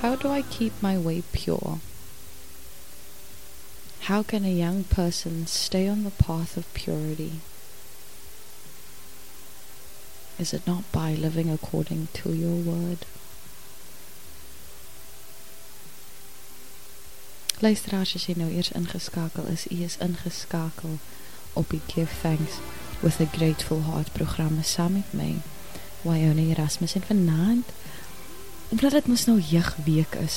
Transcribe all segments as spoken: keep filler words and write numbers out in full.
how do I keep my way pure? How can a young person stay on the path of purity? Is it not by living according to your word? Luisteraars, as jy nou eers ingeskakel is, jy is ingeskakel op die Give Thanks with a Grateful Heart programme saam met my, Wyona Erasmus, en vanaand, omdat het mos nou jeugweek is,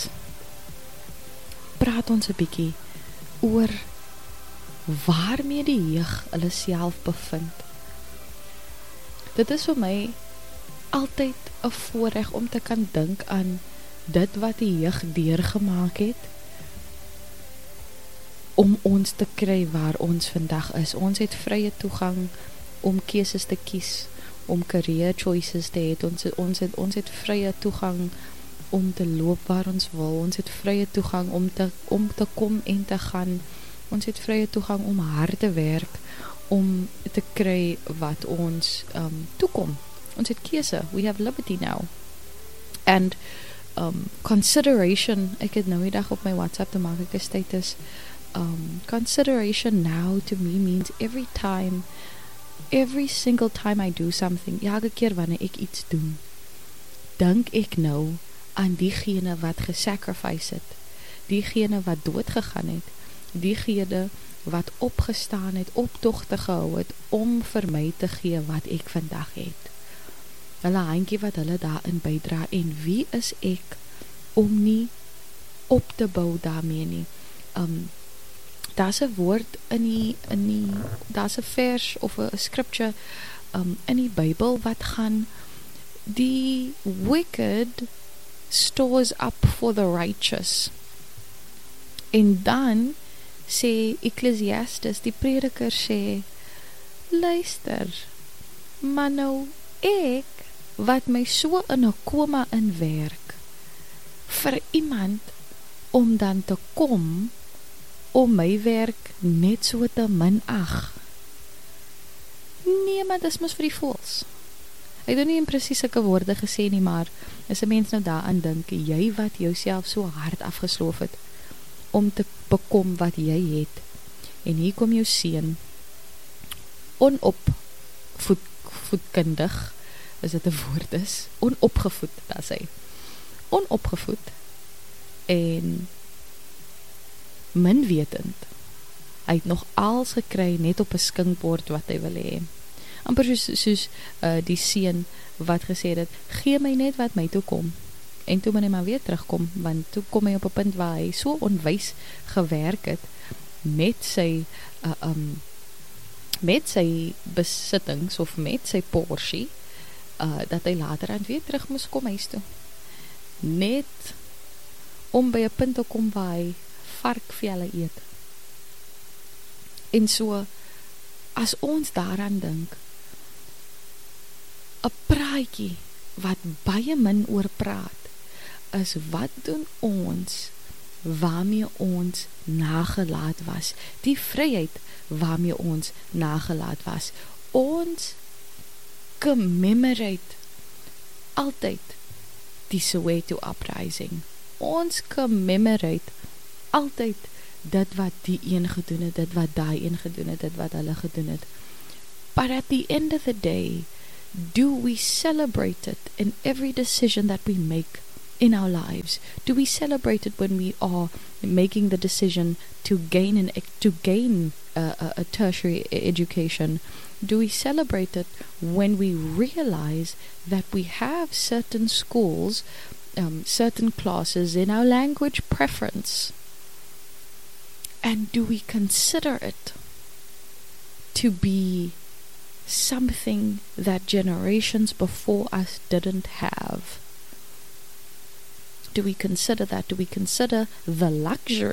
praat ons 'n bietjie oor waarmee die jeug hulle self bevind. Dit is vir my altyd 'n voorreg om te kan dink aan dit wat die jeug deurgemaak het, om ons te kry waar ons vandag is. Ons het vrye toegang om keuses te kies, om career choices te het. Ons het, ons het, ons het vrye toegang om te loop waar ons wil. Ons het vrye toegang om te, om te kom en te gaan. Ons het vrye toegang om hard te werk, om te kry wat ons um, toekom. Ons het keuse. We have liberty now. And um, consideration, ek het nou die dag op my WhatsApp te maak, ek is status, Um, consideration now to me means every time, every single time I do something, elke keer wanneer ek iets doen, dink ek nou aan diegene wat gesacrifice het, diegene wat doodgegaan het, diegene wat opgestaan het, optogte gehou het, om vir my te gee wat ek vandag het. Hulle handjie wat hulle daarin bydra, en wie is ek om nie op te bou daarmee nie. Um, Daar's 'n woord in die, in die daar's 'n vers of 'n scripture um, in die Bybel wat gaan, die wicked stores up for the righteous. En dan sê Ecclesiastes, die prediker sê, luister, maar nou ek, wat my so in 'n koma inwerk, vir iemand om dan te kom, om my werk net so te minag. Nee, maar dis mos vir die voels. Ek het nie in presies sulke woorde gesê nie, maar as 'n mens nou daaraan dink, jy wat jouself so hard afgesloof het, om te bekom wat jy het, en hier kom jou seun, onopvoedkundig, as dit 'n woord is, onopgevoed, dat sê, onopgevoed, en minwetend. Hy het nog alles gekry net op 'n skinkbord wat hy wil hê. Amper soos, soos uh, die seun wat gesê het, gee my net wat my toe kom. En toe moet hy maar weer terugkom, want toe kom hy op 'n punt waar hy so onwys gewerk het met sy uh, um, met sy besittings of met sy porsie, uh, dat hy later aan weer terug moes kom huis toe. Net om by 'n punt te kom waar hy varkvelle eet. En so, as ons daaraan dink, 'n praatjie wat baie min oor praat, is wat doen ons waarmee ons nagelaat was, die vryheid waarmee ons nagelaat was. Ons commemorate altyd die Soweto uprising. Ons commemorate altyd dit wat die een gedoen het, dit wat daai een gedoen het, dit wat hulle gedoen het. But at the end of the day, do we celebrate it in every decision that we make in our lives? Do we celebrate it when we are making the decision to gain an to gain a, a, a tertiary education? Do we celebrate it when we realize that we have certain schools, um, certain classes in our language preference? And do we consider it to be something that generations before us didn't have? Do we consider that? Do we consider the luxury